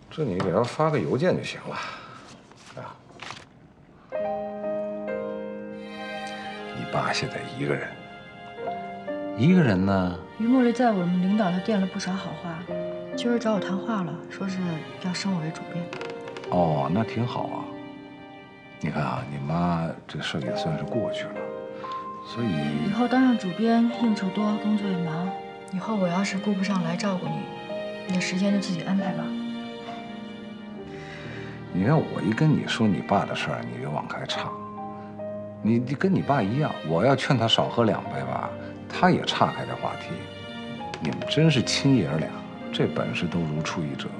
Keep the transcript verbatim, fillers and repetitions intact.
这你给他发个邮件就行了。啊，你爸现在一个人，一个人呢？ 于茉莉在我们领导那垫了不少好话，今儿找我谈话了，说是要升我为主编。 哦，那挺好啊。你看啊，你妈这事儿也算是过去了，所以以后当上主编，应酬多，工作也忙。以后我要是顾不上来照顾你，你的时间就自己安排吧。 你看我一跟你说你爸的事儿，你就往开岔。你你跟你爸一样，我要劝他少喝两杯吧，他也岔开这话题。你们真是亲爷儿俩，这本事都如出一辙。